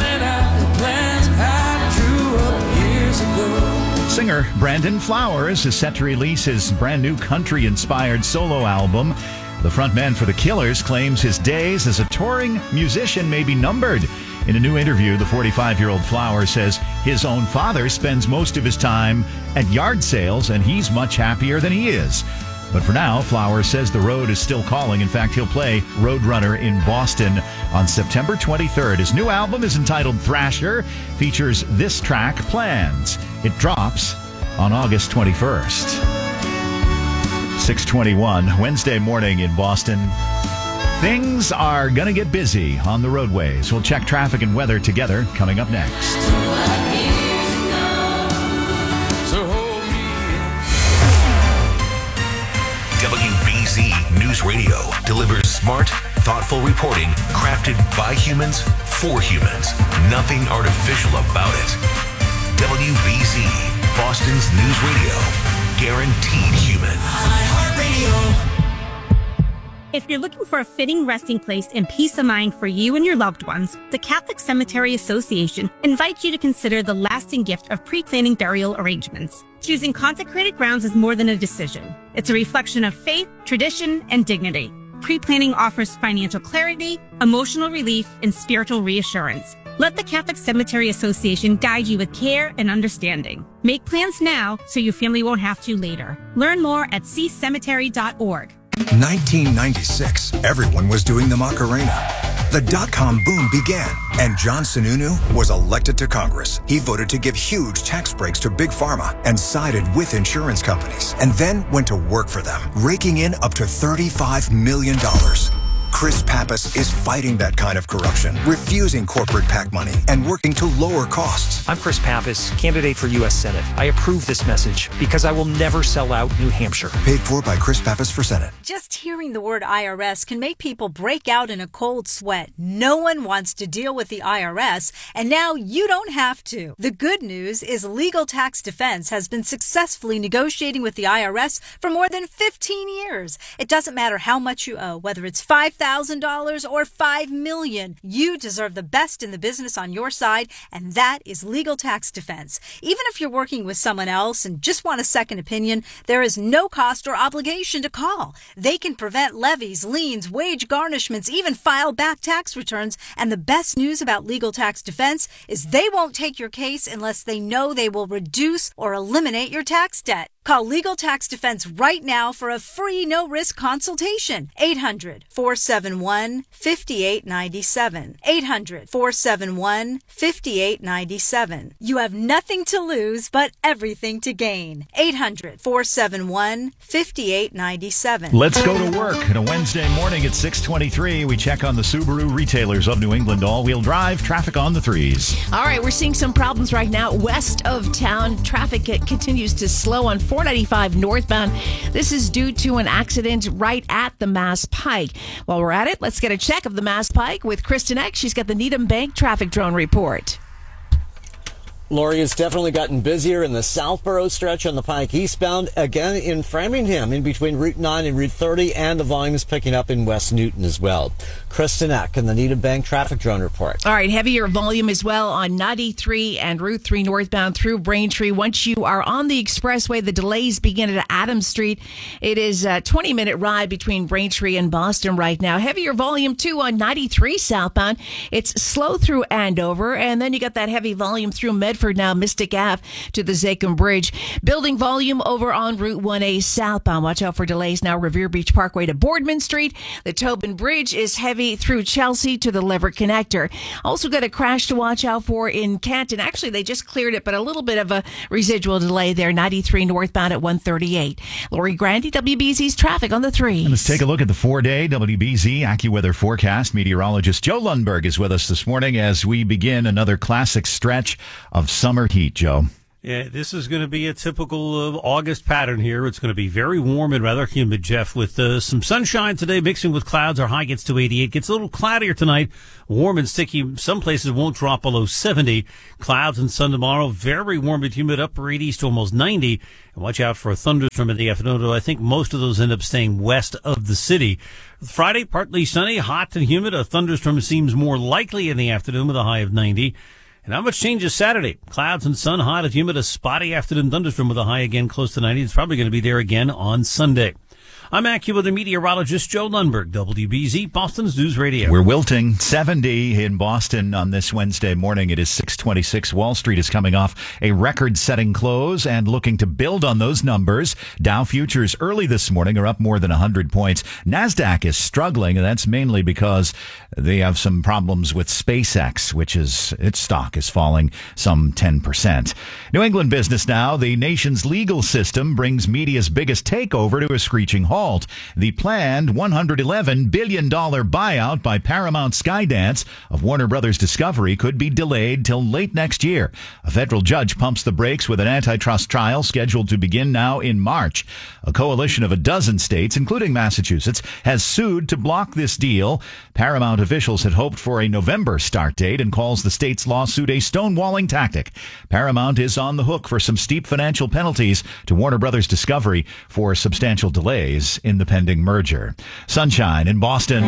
Singer Brandon Flowers is set to release his brand new country-inspired solo album. The frontman for The Killers claims his days as a touring musician may be numbered. In a new interview, the forty-five-year-old Flowers says his own father spends most of his time at yard sales and he's much happier than he is. But for now, Flowers says the road is still calling. In fact, he'll play Roadrunner in Boston on September twenty-third. His new album is entitled Thrasher, features this track, Plans. It drops on August twenty-first. six twenty-one, Wednesday morning in Boston. Things are going to get busy on the roadways. We'll check traffic and weather together coming up next. W B Z News Radio delivers smart, thoughtful reporting crafted by humans for humans. Nothing artificial about it. W B Z, Boston's News Radio. Guaranteed human. If you're looking for a fitting resting place and peace of mind for you and your loved ones, the Catholic Cemetery Association invites you to consider the lasting gift of pre-planning burial arrangements. Choosing consecrated grounds is more than a decision. It's a reflection of faith, tradition, and dignity. Pre-planning offers financial clarity, emotional relief, and spiritual reassurance. Let the Catholic Cemetery Association guide you with care and understanding. Make plans now so your family won't have to later. Learn more at c cemetery dot org. nineteen ninety-six, everyone was doing the Macarena. The dot-com boom began, and John Sununu was elected to Congress. He voted to give huge tax breaks to Big Pharma and sided with insurance companies, and then went to work for them, raking in up to thirty-five million dollars. Chris Pappas is fighting that kind of corruption, refusing corporate PAC money, and working to lower costs. I'm Chris Pappas, candidate for U S Senate. I approve this message because I will never sell out New Hampshire. Paid for by Chris Pappas for Senate. Just hearing the word I R S can make people break out in a cold sweat. No one wants to deal with the I R S, and now you don't have to. The good news is Legal Tax Defense has been successfully negotiating with the I R S for more than fifteen years. It doesn't matter how much you owe, whether it's five thousand dollars or five million dollars. You deserve the best in the business on your side, and that is Legal Tax Defense. Even if you're working with someone else and just want a second opinion, there is no cost or obligation to call. They can prevent levies, liens, wage garnishments, even file back tax returns. And the best news about Legal Tax Defense is they won't take your case unless they know they will reduce or eliminate your tax debt. Call Legal Tax Defense right now for a free no-risk consultation. eight hundred, four seven one, five eight nine seven. eight hundred, four seven one, five eight nine seven. You have nothing to lose, but everything to gain. eight hundred, four seven one, five eight nine seven. Let's go to work. On a Wednesday morning at six twenty-three, we check on the Subaru retailers of New England all-wheel drive. Traffic on the threes. All right, we're seeing some problems right now west of town. Traffic continues to slow on four ninety-five northbound. This is due to an accident right at the Mass Pike. While we're at it, let's get a check of the Mass Pike with Kristen Eck. She's got the Needham Bank traffic drone report. Lori, has definitely gotten busier in the Southborough stretch on the Pike eastbound. Again, in Framingham, in between Route nine and Route thirty, and the volume is picking up in West Newton as well. Kristen Eck and the Needham Bank traffic drone report. All right, heavier volume as well on ninety-three and Route three northbound through Braintree. Once you are on the expressway, the delays begin at Adams Street. It is a twenty-minute ride between Braintree and Boston right now. Heavier volume, too, on ninety-three southbound. It's slow through Andover, and then you got that heavy volume through Medford. Now Mystic Ave to the Zachem Bridge. Building volume over on Route one A southbound. Watch out for delays now. Revere Beach Parkway to Boardman Street. The Tobin Bridge is heavy through Chelsea to the Leverett Connector. Also got a crash to watch out for in Canton. Actually, they just cleared it, but a little bit of a residual delay there. ninety-three northbound at one thirty-eight. Lori Grandy, W B Z's traffic on the three. Let's take a look at the four-day W B Z AccuWeather forecast. Meteorologist Joe Lundberg is with us this morning as we begin another classic stretch of summer heat, Joe. Yeah, this is going to be a typical uh, August pattern here. It's going to be very warm and rather humid, Jeff, with uh, some sunshine today mixing with clouds. Our high gets to eighty-eight. Gets a little cloudier tonight. Warm and sticky. Some places won't drop below seventy. Clouds and sun tomorrow. Very warm and humid, upper eighties to almost ninety. And watch out for thunderstorm in the afternoon, though I think most of those end up staying west of the city. Friday, partly sunny, hot and humid. A thunderstorm seems more likely in the afternoon with a high of ninety. And how much changes Saturday? Clouds and sun, hot and humid, a spotty afternoon thunderstorm with a high again close to ninety. It's probably going to be there again on Sunday. I'm AccuWeather meteorologist Joe Lundberg, W B Z, Boston's News Radio. We're wilting seventy in Boston on this Wednesday morning. It is six twenty-six. Wall Street is coming off a record-setting close and looking to build on those numbers. Dow futures early this morning are up more than one hundred points. NASDAQ is struggling, and that's mainly because they have some problems with SpaceX, which is its stock is falling some ten percent. New England business now. The nation's legal system brings media's biggest takeover to a screeching halt. The planned one hundred eleven billion dollars buyout by Paramount Skydance of Warner Brothers Discovery could be delayed till late next year. A federal judge pumps the brakes with an antitrust trial scheduled to begin now in March. A coalition of a dozen states, including Massachusetts, has sued to block this deal. Paramount officials had hoped for a November start date and calls the state's lawsuit a stonewalling tactic. Paramount is on the hook for some steep financial penalties to Warner Brothers Discovery for substantial delays in the pending merger. Sunshine in Boston.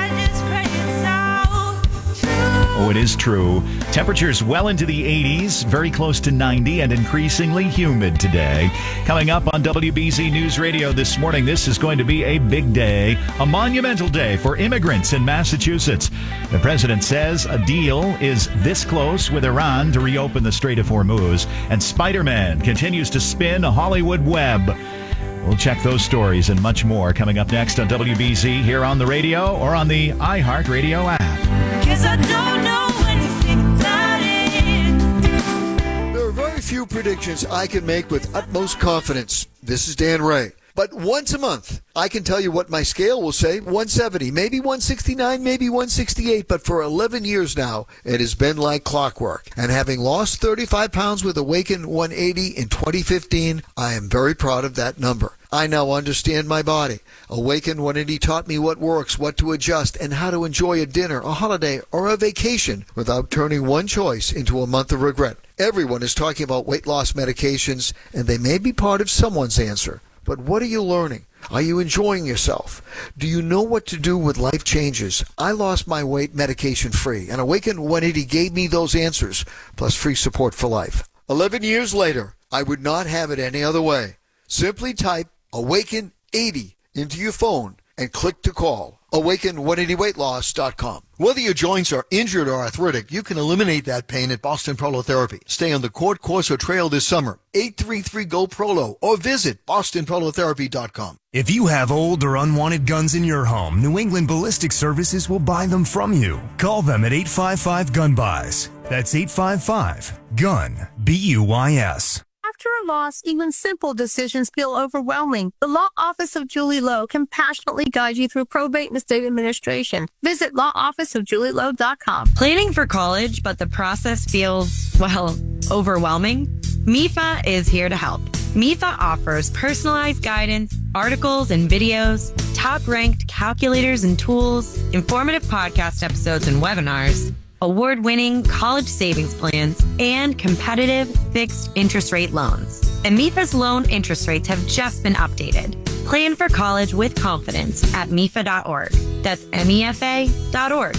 Oh, it is true. Temperatures well into the eighties, very close to ninety, and increasingly humid today. Coming up on W B Z News Radio this morning, this is going to be a big day, a monumental day for immigrants in Massachusetts. The president says a deal is this close with Iran to reopen the Strait of Hormuz, and Spider-Man continues to spin a Hollywood web. We'll check those stories and much more coming up next on W B Z here on the radio or on the iHeartRadio app. 'Cause I don't know anything about it. There are very few predictions I can make with utmost confidence. This is Dan Ray. But once a month, I can tell you what my scale will say, one seventy, maybe one sixty-nine, maybe one sixty-eight. But for eleven years now, it has been like clockwork. And having lost thirty-five pounds with Awaken one eighty in twenty fifteen, I am very proud of that number. I now understand my body. Awaken one eighty taught me what works, what to adjust, and how to enjoy a dinner, a holiday, or a vacation without turning one choice into a month of regret. Everyone is talking about weight loss medications, and they may be part of someone's answer. But what are you learning? Are you enjoying yourself? Do you know what to do with life changes? I lost my weight medication free, and Awaken one eighty gave me those answers, plus free support for life. Eleven years later, I would not have it any other way. Simply type Awaken eighty into your phone and click to call. Awaken one eighty weight loss dot com. Whether your joints are injured or arthritic, you can eliminate that pain at Boston Prolotherapy. Stay on the court course or trail this summer. eight three three, G O, P R O L O or visit boston prolotherapy dot com. If you have old or unwanted guns in your home, New England Ballistic Services will buy them from you. Call them at eight five five, gun buys. That's eight five five, gun, B U Y S. After a loss, even simple decisions feel overwhelming. The Law Office of Julie Lowe can passionately guide you through probate and estate administration. Visit law office of julie lowe dot com. Planning for college, but the process feels, well, overwhelming? M I F A is here to help. M I F A offers personalized guidance, articles and videos, top-ranked calculators and tools, informative podcast episodes and webinars, award-winning college savings plans, and competitive fixed interest rate loans. And M I F A's loan interest rates have just been updated. Plan for college with confidence at M I F A dot org. That's M E F A dot org.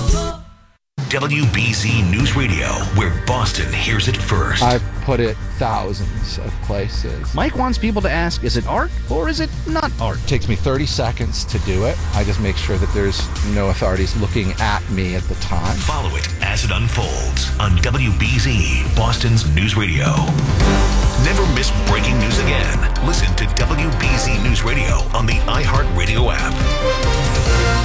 W B Z News Radio, where Boston hears it first. I've put it thousands of places. Mike wants people to ask, is it art or is it not art? It takes me thirty seconds to do it. I just make sure that there's no authorities looking at me at the time. Follow it as it unfolds on W B Z, Boston's News Radio. Never miss breaking news again. Listen to W B Z News Radio on the iHeartRadio app.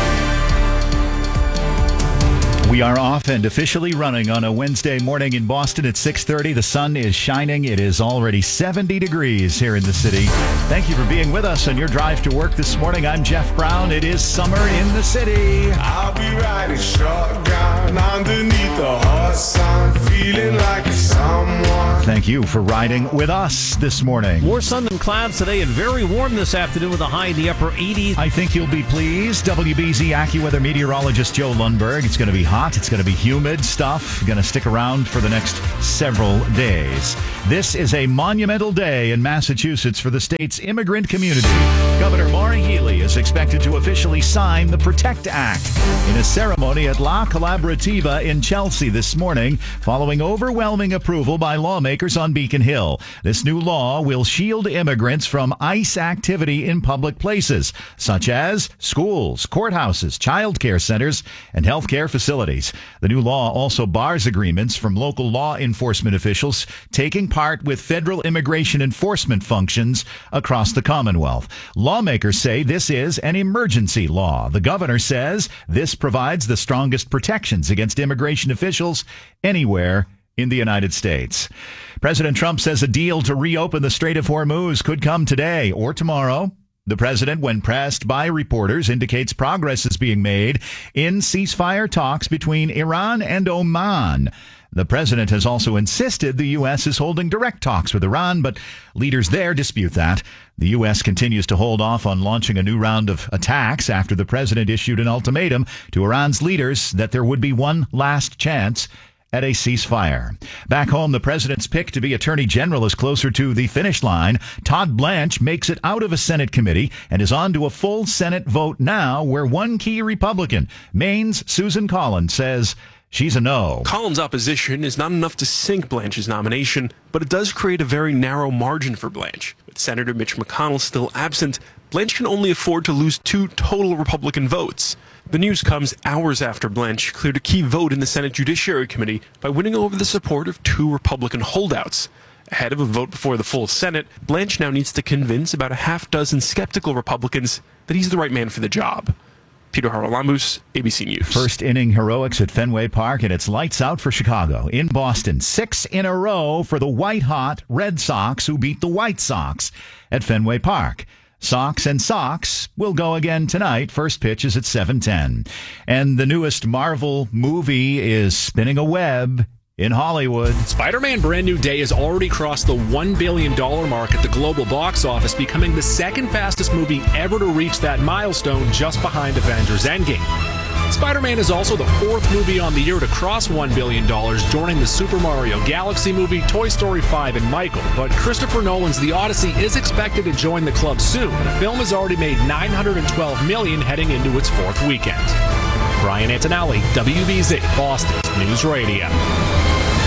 We are off and officially running on a Wednesday morning in Boston at six thirty. The sun is shining. It is already seventy degrees here in the city. Thank you for being with us on your drive to work this morning. I'm Jeff Brown. It is summer in the city. I'll be riding shotgun underneath the hot sun, feeling like someone. Thank you for riding with us this morning. More sun than clouds today and very warm this afternoon with a high in the upper eighties. I think you'll be pleased. W B Z AccuWeather meteorologist Joe Lundberg. It's going to be hot. It's going to be humid stuff. Going to stick around for the next several days. This is a monumental day in Massachusetts for the state's immigrant community. Governor Maura Healey is expected to officially sign the PROTECT Act in a ceremony at La Collaborativa in Chelsea this morning, following overwhelming approval by lawmakers on Beacon Hill. This new law will shield immigrants from ICE activity in public places, such as schools, courthouses, child care centers, and healthcare facilities. The new law also bars agreements from local law enforcement officials taking part with federal immigration enforcement functions across the Commonwealth. Lawmakers say this is an emergency law. The governor says this provides the strongest protections against immigration officials anywhere in the United States. President Trump says a deal to reopen the Strait of Hormuz could come today or tomorrow. The president, when pressed by reporters, indicates progress is being made in ceasefire talks between Iran and Oman. The president has also insisted the U S is holding direct talks with Iran, but leaders there dispute that. The U S continues to hold off on launching a new round of attacks after the president issued an ultimatum to Iran's leaders that there would be one last chance at a ceasefire. Back home, the president's pick to be attorney general is closer to the finish line. Todd Blanche makes it out of a Senate committee and is on to a full Senate vote now, where one key Republican, Maine's Susan Collins, says she's a no. Collins' opposition is not enough to sink Blanche's nomination, but it does create a very narrow margin for Blanche. With Senator Mitch McConnell still absent, Blanche can only afford to lose two total Republican votes. The news comes hours after Blanche cleared a key vote in the Senate Judiciary Committee by winning over the support of two Republican holdouts. Ahead of a vote before the full Senate, Blanche now needs to convince about a half dozen skeptical Republicans that he's the right man for the job. Peter Haralamus, A B C News. First inning heroics at Fenway Park, and it's lights out for Chicago. In Boston, six in a row for the white-hot Red Sox, who beat the White Sox at Fenway Park. Sox and Sox will go again tonight. First pitch is at seven ten. And the newest Marvel movie is spinning a web in Hollywood. Spider-Man Brand New Day has already crossed the one billion dollars mark at the global box office, becoming the second fastest movie ever to reach that milestone, just behind Avengers Endgame. Spider-Man is also the fourth movie on the year to cross one billion dollars, joining the Super Mario Galaxy movie, Toy Story five, and Michael. But Christopher Nolan's The Odyssey is expected to join the club soon. The film has already made nine hundred twelve million dollars heading into its fourth weekend. Brian Antonelli, W B Z, Boston News Radio.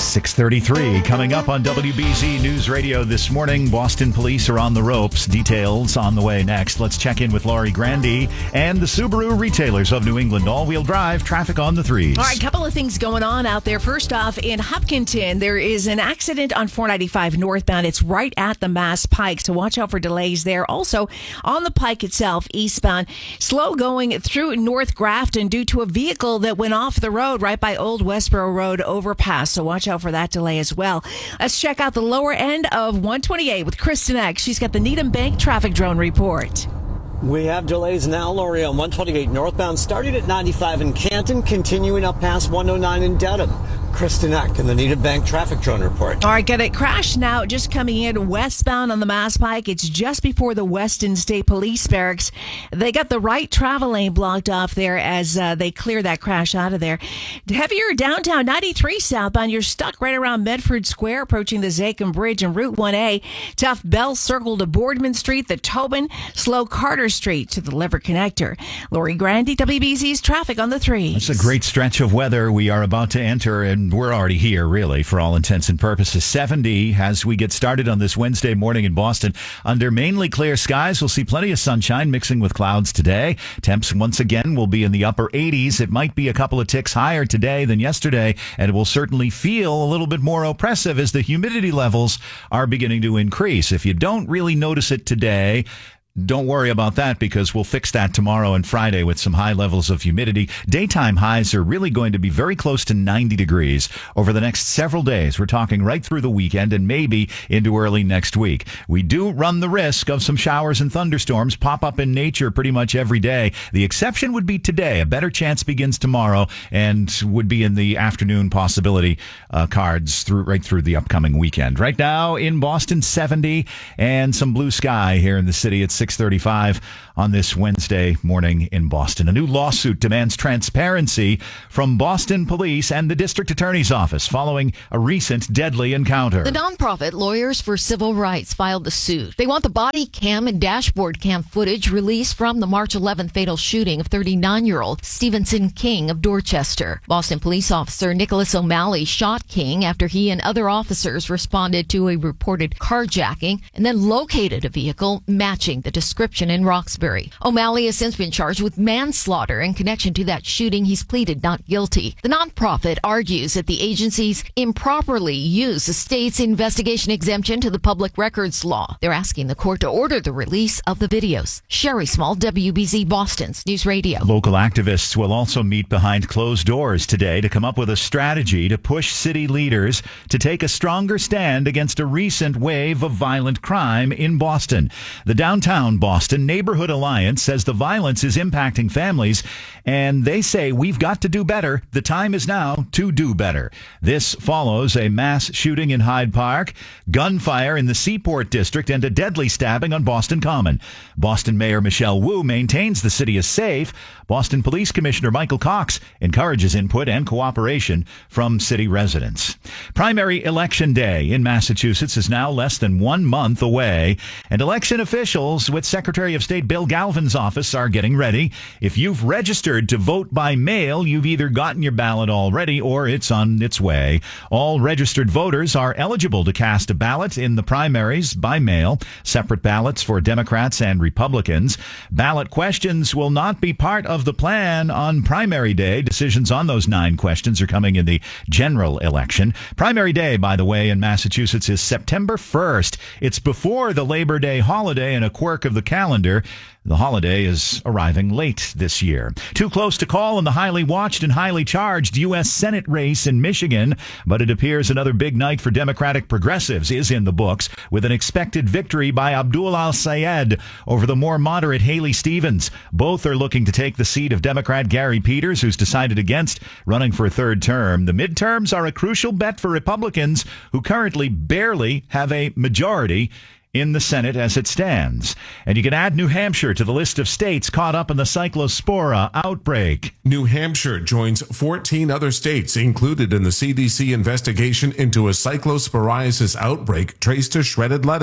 six thirty-three coming up on W B Z News Radio this morning. Boston police are on the ropes. Details on the way next. Let's check in with Laurie Grandi and the Subaru retailers of New England. All-wheel drive traffic on the threes. All right, a couple of things going on out there. First off, in Hopkinton, there is an accident on four ninety-five northbound. It's right at the Mass Pike, so watch out for delays there. Also, on the Pike itself, eastbound, slow going through North Grafton due to a vehicle that went off the road right by Old Westboro Road overpass, so watch out for that delay as well. Let's check out the lower end of one twenty-eight with Kristen X. She's got the Needham Bank traffic drone report. We have delays now, Lori, on one twenty-eight northbound, starting at ninety-five in Canton, continuing up past one oh nine in Dedham. Kristen Eck in the Needham Bank traffic drone report. All right, got it crashed now, just coming in westbound on the Mass Pike. It's just before the Weston State Police Barracks. They got the right travel lane blocked off there as uh, they clear that crash out of there. Heavier downtown ninety-three southbound. You're stuck right around Medford Square, approaching the Zachem Bridge and Route one A. Tough Bell Circle to Boardman Street, the Tobin, slow Carter Street to the Liver Connector. Lori Grandi, W B Z's traffic on the three. It's a great stretch of weather we are about to enter, and we're already here, really, for all intents and purposes. seventy as we get started on this Wednesday morning in Boston. Under mainly clear skies, we'll see plenty of sunshine mixing with clouds today. Temps once again will be in the upper eighties. It might be a couple of ticks higher today than yesterday, and it will certainly feel a little bit more oppressive as the humidity levels are beginning to increase. If you don't really notice it today, don't worry about that, because we'll fix that tomorrow and Friday with some high levels of humidity. Daytime highs are really going to be very close to ninety degrees over the next several days. We're talking right through the weekend and maybe into early next week. We do run the risk of some showers and thunderstorms pop up in nature pretty much every day. The exception would be today. A better chance begins tomorrow and would be in the afternoon possibility uh, cards through right through the upcoming weekend. Right now in Boston, seventy and some blue sky here in the city. It's six thirty-five on this Wednesday morning in Boston. A new lawsuit demands transparency from Boston police and the district attorney's office following a recent deadly encounter. The nonprofit Lawyers for Civil Rights filed the suit. They want the body cam and dashboard cam footage released from the March eleventh fatal shooting of thirty-nine-year-old Stevenson King of Dorchester. Boston police officer Nicholas O'Malley shot King after he and other officers responded to a reported carjacking and then located a vehicle matching the description in Roxbury. O'Malley has since been charged with manslaughter in connection to that shooting. He's pleaded not guilty. The nonprofit argues that the agencies improperly used the state's investigation exemption to the public records law. They're asking the court to order the release of the videos. Sherry Small, W B Z Boston's News Radio. Local activists will also meet behind closed doors today to come up with a strategy to push city leaders to take a stronger stand against a recent wave of violent crime in Boston. The downtown Boston Neighborhood Alliance says the violence is impacting families, and they say we've got to do better. The time is now to do better. This follows a mass shooting in Hyde Park, gunfire in the Seaport District, and a deadly stabbing on Boston Common. Boston Mayor Michelle Wu maintains the city is safe. Boston Police Commissioner Michael Cox encourages input and cooperation from city residents. Primary Election Day in Massachusetts is now less than one month away, and election officials with Secretary of State Bill Galvin's office are getting ready. If you've registered to vote by mail, you've either gotten your ballot already or it's on its way. All registered voters are eligible to cast a ballot in the primaries by mail, separate ballots for Democrats and Republicans. Ballot questions will not be part of the plan on primary day. Decisions on those nine questions are coming in the general election. Primary day, by the way, in Massachusetts is September first. It's before the Labor Day holiday, and a quirk of the calendar. The holiday is arriving late this year. Too close to call in the highly watched and highly charged U S Senate race in Michigan, but it appears another big night for Democratic progressives is in the books, with an expected victory by Abdul Al-Sayed over the more moderate Haley Stevens. Both are looking to take the seat of Democrat Gary Peters, who's decided against running for a third term. The midterms are a crucial bet for Republicans, who currently barely have a majority in the Senate as it stands. And you can add New Hampshire to the list of states caught up in the Cyclospora outbreak. New Hampshire joins fourteen other states included in the C D C investigation into a cyclosporiasis outbreak traced to shredded lettuce.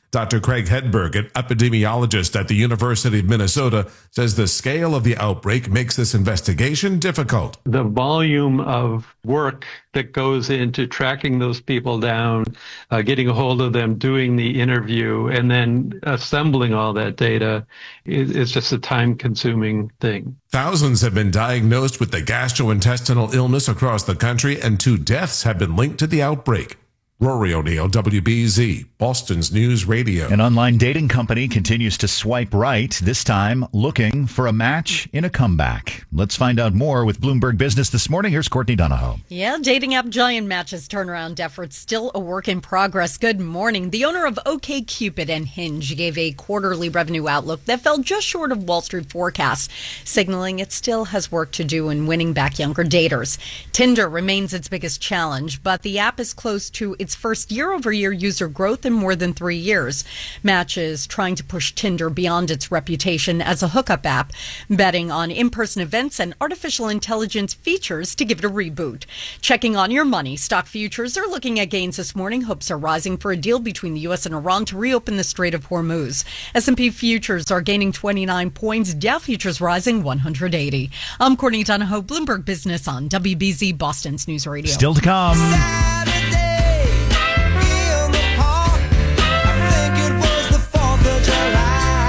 Doctor Craig Hedberg, an epidemiologist at the University of Minnesota, says the scale of the outbreak makes this investigation difficult. The volume of work that goes into tracking those people down, uh, getting a hold of them, doing the interview, and then assembling all that data is, is just a time-consuming thing. Thousands have been diagnosed with the gastrointestinal illness across the country, and two deaths have been linked to the outbreak. Rory O'Neill, W B Z, Boston's News Radio. An online dating company continues to swipe right, this time looking for a match in a comeback. Let's find out more with Bloomberg Business this morning. Here's Courtney Donahoe. Yeah, dating app giant Match's turnaround efforts still a work in progress. Good morning. The owner of OkCupid and Hinge gave a quarterly revenue outlook that fell just short of Wall Street forecasts, signaling it still has work to do in winning back younger daters. Tinder remains its biggest challenge, but the app is close to its first year-over-year user growth in more than three years. Match is trying to push Tinder beyond its reputation as a hookup app, betting on in-person events and artificial intelligence features to give it a reboot. Checking on your money, stock futures are looking at gains this morning. Hopes are rising for a deal between the U S and Iran to reopen the Strait of Hormuz. S and P futures are gaining twenty-nine points. Dow futures rising one hundred eighty. I'm Courtney Donahoe, Bloomberg Business on W B Z Boston's News Radio. Still to come.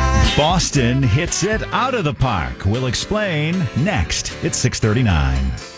Boston hits it out of the park. We'll explain next. It's six thirty-nine.